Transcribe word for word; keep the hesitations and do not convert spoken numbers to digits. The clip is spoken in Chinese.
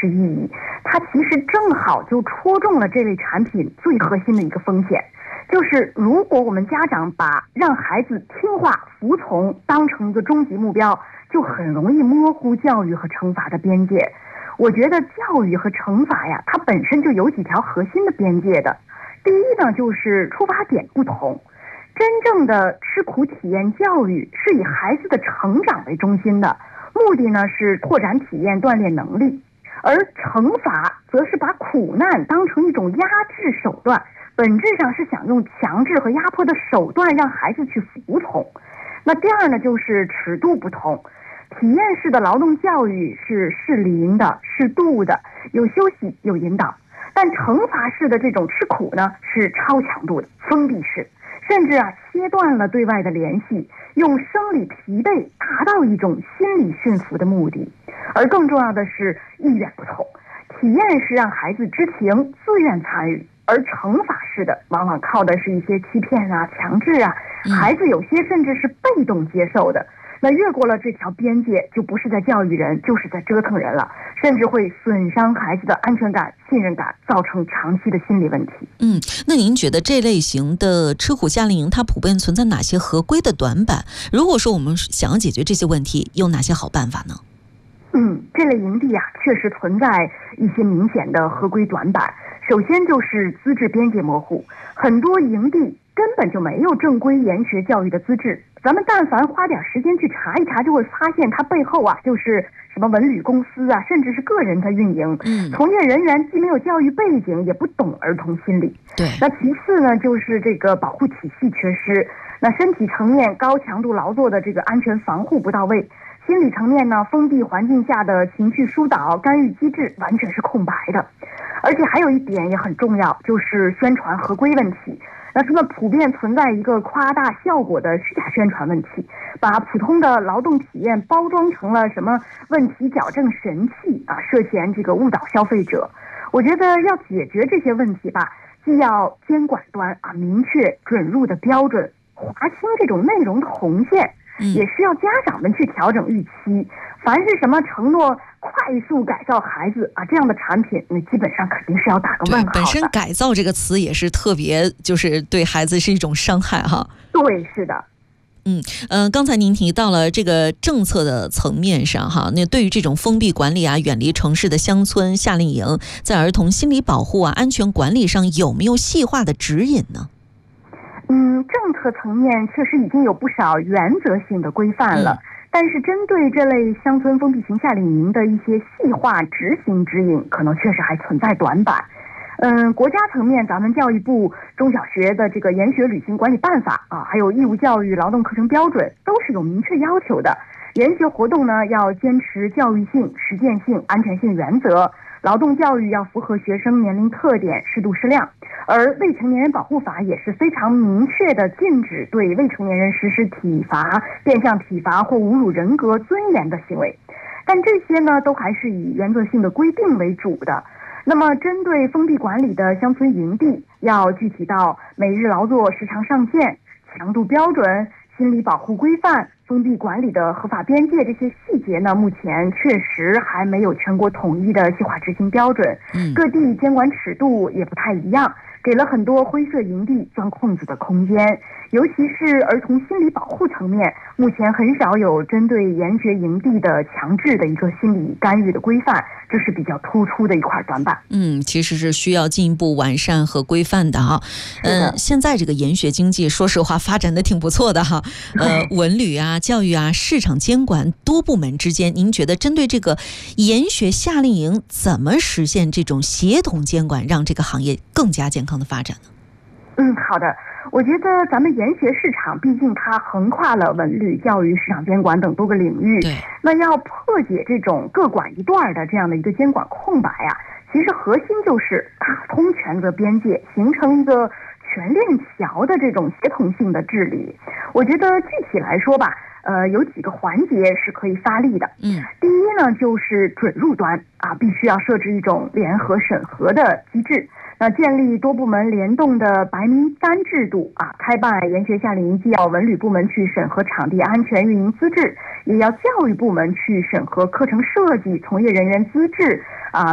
示意义，它其实正好就戳中了这类产品最核心的一个风险，就是如果我们家长把让孩子听话服从当成一个终极目标，就很容易模糊教育和惩罚的边界。我觉得教育和惩罚呀，它本身就有几条核心的边界的。第一呢，就是出发点不同。真正的吃苦体验教育是以孩子的成长为中心的，目的呢是拓展体验、锻炼能力，而惩罚则是把苦难当成一种压制手段，本质上是想用强制和压迫的手段让孩子去服从。那第二呢，就是尺度不同。体验式的劳动教育是适龄的、适度的，有休息有引导，但惩罚式的这种吃苦呢是超强度的、封闭式，甚至啊切断了对外的联系，用生理疲惫达到一种心理驯服的目的。而更重要的是意愿不同，体验是让孩子知情自愿参与，而惩罚式的往往靠的是一些欺骗啊、强制啊，孩子有些甚至是被动接受的。那越过了这条边界，就不是在教育人，就是在折腾人了，甚至会损伤孩子的安全感、信任感，造成长期的心理问题。 嗯，那您觉得这类型的吃苦夏令营，它普遍存在哪些合规的短板？如果说我们想要解决这些问题，有哪些好办法呢？ 嗯，这类营地啊，确实存在一些明显的合规短板。首先就是资质边界模糊，很多营地根本就没有正规研学教育的资质。咱们但凡花点时间去查一查，就会发现它背后啊，就是什么文旅公司啊，甚至是个人在运营。嗯，从业人员既没有教育背景，也不懂儿童心理。 对。 那其次呢，就是这个保护体系缺失。那身体层面高强度劳作的这个安全防护不到位，心理层面呢，封闭环境下的情绪疏导干预机制完全是空白的。而且还有一点也很重要，就是宣传合规问题。那什么普遍存在一个夸大效果的虚假宣传问题，把普通的劳动体验包装成了什么问题矫正神器啊，涉嫌这个误导消费者。我觉得要解决这些问题吧，既要监管端啊明确准入的标准，划清这种内容的红线，也需要家长们去调整预期。凡是什么承诺快速改造孩子啊这样的产品，那基本上肯定是要打个问号的。 本身改造这个词也是特别，就是对孩子是一种伤害哈。 对，是的。 嗯呃，刚才您提到了这个政策的层面上哈，那对于这种封闭管理啊、远离城市的乡村夏令营，在儿童心理保护啊、安全管理上有没有细化的指引呢？ 嗯，政策层面确实已经有不少原则性的规范了。嗯，但是针对这类乡村封闭型夏令营的一些细化执行指引，可能确实还存在短板。嗯，国家层面，咱们教育部中小学的这个研学履行管理办法啊，还有义务教育劳动课程标准，都是有明确要求的。研学活动呢，要坚持教育性、实践性、安全性原则；劳动教育要符合学生年龄特点，适度适量。而未成年人保护法也是非常明确的禁止对未成年人实施体罚、变相体罚或侮辱人格尊严的行为。但这些呢，都还是以原则性的规定为主的。那么针对封闭管理的乡村营地，要具体到每日劳作时长上限、强度标准、心理保护规范、封闭管理的合法边界这些细节呢，目前确实还没有全国统一的细化执行标准。嗯，各地监管尺度也不太一样，给了很多灰色营地钻空子的空间。尤其是儿童心理保护层面，目前很少有针对研学营地的强制的一个心理干预的规范，这是比较突出的一块短板。 嗯，其实是需要进一步完善和规范的哈。嗯、呃，现在这个研学经济，说实话发展的挺不错的哈。呃，文旅啊、教育啊、市场监管多部门之间，您觉得针对这个研学夏令营，怎么实现这种协同监管，让这个行业更加健康的发展呢？ 嗯，好的。我觉得咱们研学市场毕竟它横跨了文旅、教育、市场监管等多个领域，对，那要破解这种各管一段的这样的一个监管空白啊，其实核心就是打通权责边界，形成一个全链条的这种协同性的治理。我觉得具体来说吧，呃，有几个环节是可以发力的。嗯，第一呢，就是准入端啊，必须要设置一种联合审核的机制。那建立多部门联动的白名单制度啊，开办研学夏令营既要文旅部门去审核场地安全运营资质，也要教育部门去审核课程设计、从业人员资质啊。